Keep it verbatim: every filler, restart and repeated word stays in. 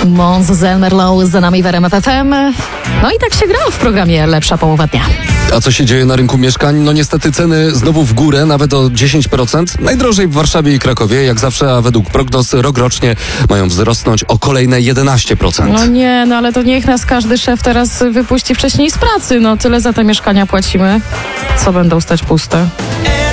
Mons Zelmerlow za nami w R M F F M. No i tak się gra w programie Lepsza Połowa Dnia. A co się dzieje na rynku mieszkań? No niestety ceny znowu w górę, nawet o dziesięć procent. Najdrożej w Warszawie i Krakowie, jak zawsze, a według prognoz rok rocznie mają wzrosnąć o kolejne jedenaście procent. No nie, no ale to niech nas każdy szef teraz wypuści wcześniej z pracy. No tyle za te mieszkania płacimy. Co będą stać puste?